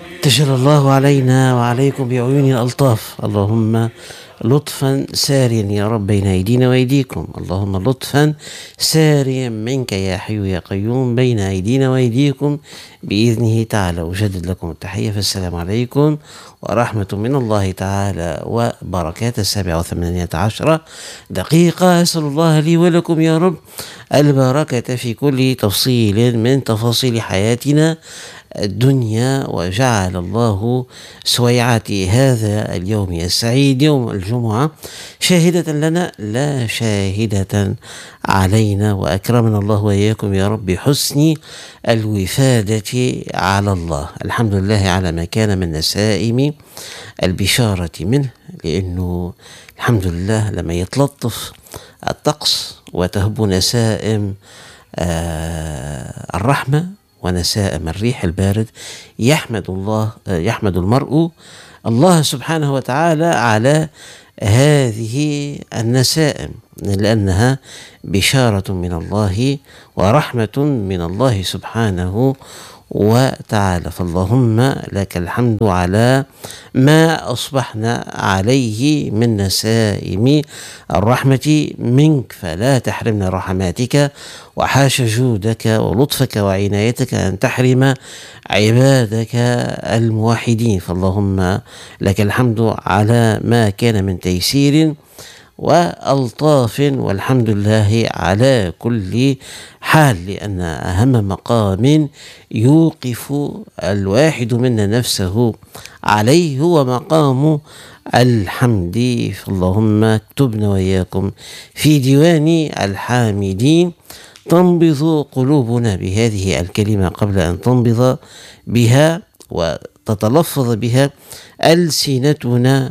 تجلى الله علينا وعليكم بعيون الألطاف. اللهم لطفا ساريا يا رب بين أيدينا وأيديكم. اللهم لطفا ساريا منك يا حي يا قيوم بين أيدينا وأيديكم بإذنه تعالى. أجدد لكم التحية، فالسلام عليكم ورحمة من الله تعالى وبركاته. 7:18 دقيقة. أسأل الله لي ولكم يا رب البركة في كل تفصيل من تفاصيل حياتنا الدنيا، وجعل الله سويعات هذا اليوم السعيد يوم الجمعة شاهدة لنا لا شاهدة علينا، وأكرمنا الله وإياكم يا رب بحسن الوفادة على الله. الحمد لله على ما كان من نسائم البشارة منه، لأنه الحمد لله لما يتلطف الطقس وتهب نسائم الرحمة ونسائم الريح البارد، يحمد المرء الله سبحانه وتعالى على هذه النسائم، لأنها بشارة من الله ورحمة من الله سبحانه وتعالى. فاللهم لك الحمد على ما أصبحنا عليه من نسائم الرحمة منك، فلا تحرمنا رحماتك، وحاش جودك ولطفك وعنايتك أن تحرم عبادك الموحدين. فاللهم لك الحمد على ما كان من تيسير وألطاف، والحمد لله على كل حال، لأن أهم مقام يوقف الواحد منا نفسه عليه هو مقام الحمد. فاللهم اكتبنا وإياكم في ديوان الحامدين. تنبض قلوبنا بهذه الكلمة قبل أن تنبض بها وتتلفظ بها ألسنتنا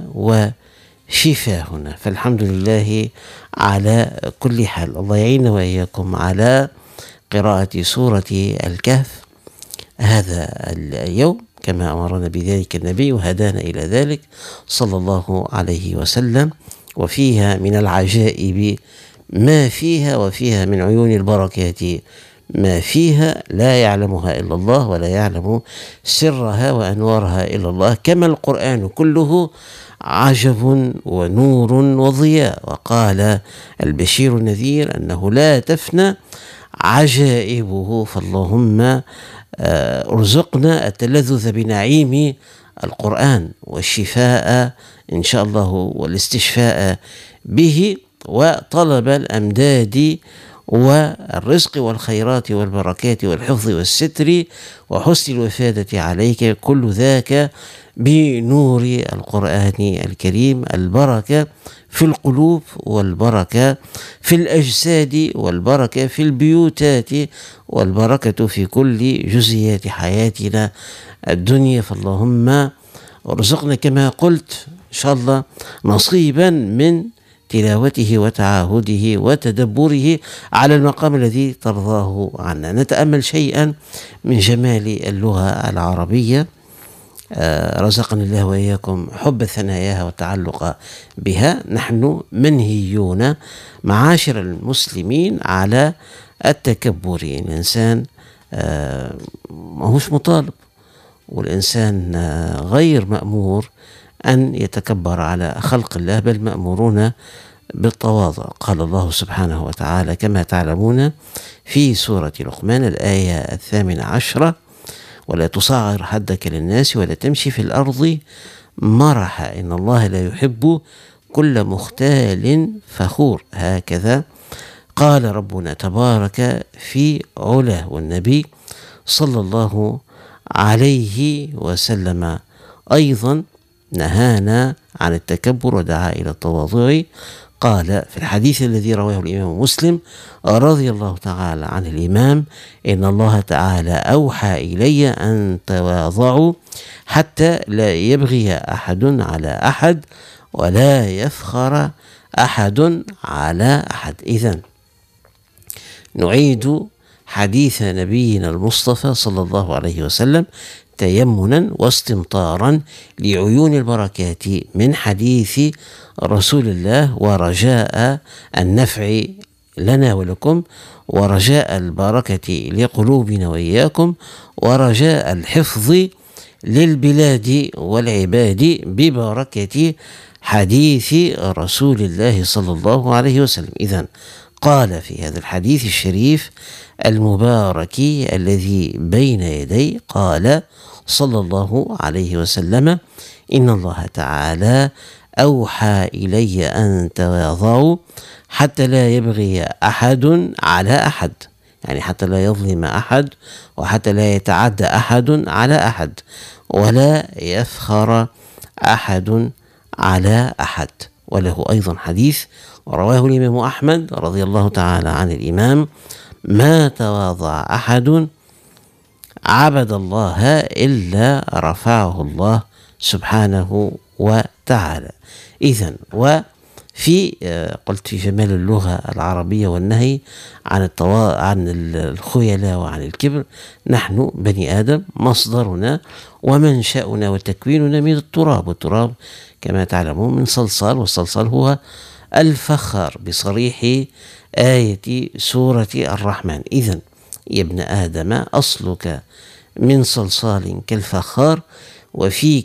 وشفاهنا، فالحمد لله على كل حال. الله يعيننا وإياكم على قراءة سورة الكهف هذا اليوم كما أمرنا بذلك النبي وهدانا إلى ذلك صلى الله عليه وسلم. وفيها من العجائب ما فيها، وفيها من عيون البركات ما فيها لا يعلمها إلا الله، ولا يعلم سرها وأنوارها إلا الله، كما القرآن كله عجب ونور وضياء. وقال البشير النذير أنه لا تفنى عجائبه. فاللهم ارزقنا التلذذ بنعيم القرآن والشفاء إن شاء الله والاستشفاء به، وطلب الأمداد والرزق والخيرات والبركات والحفظ والستر وحسن الوفادة عليك، كل ذاك بنور القرآن الكريم. البركة في القلوب، والبركة في الأجساد، والبركة في البيوتات، والبركة في كل جزئيات حياتنا الدنيا. فاللهم ارزقنا كما قلت إن شاء الله نصيبا من تلاوته وتعاهده وتدبره على المقام الذي ترضاه عنا. نتأمل شيئا من جمال اللغة العربية. رزقني الله وإياكم حب ثناياها والتعلق بها. نحن منهيون معاشر المسلمين على التكبر. الإنسان ماهوش مطالب، والإنسان غير مأمور أن يتكبر على خلق الله، بل مأمورون بالتواضع. قال الله سبحانه وتعالى كما تعلمون في سورة لقمان الآية 18: ولا تصعر حدك للناس ولا تمشي في الأرض مرحا إن الله لا يحب كل مختال فخور. هكذا قال ربنا تبارك في علاه، والنبي صلى الله عليه وسلم أيضا نهانا عن التكبر ودعا إلى التواضع. قال في الحديث الذي رواه الإمام مسلم رضي الله تعالى عن الإمام: إن الله تعالى أوحى إلي أن تواضعوا حتى لا يبغي أحد على أحد ولا يفخر أحد على أحد. إذن نعيد حديث نبينا المصطفى صلى الله عليه وسلم تيمنا واستمطارا لعيون البركات من حديث رسول الله، ورجاء النفع لنا ولكم، ورجاء البركة لقلوبنا وإياكم، ورجاء الحفظ للبلاد والعباد ببركة حديث رسول الله صلى الله عليه وسلم. إذن قال في هذا الحديث الشريف المبارك الذي بين يدي، قال صلى الله عليه وسلم: إن الله تعالى أوحى إلي أن تواضعوا حتى لا يبغي أحد على أحد، يعني حتى لا يظلم أحد، وحتى لا يتعدى أحد على أحد، ولا يفخر أحد على أحد. وله أيضا حديث رواه الإمام أحمد رضي الله تعالى عن الإمام: ما تواضع أحد عبد الله إلا رفعه الله سبحانه وتعالى. إذن وفي قلت في جمال اللغة العربية والنهي عن الخيلاء وعن الكبر، نحن بني آدم مصدرنا ومنشأنا وتكويننا من التراب، والتراب كما تعلمون من صلصال، والصلصال هو الفخار بصريح آية سورة الرحمن. إذن يا ابن آدم أصلك من صلصال كالفخار، وفيك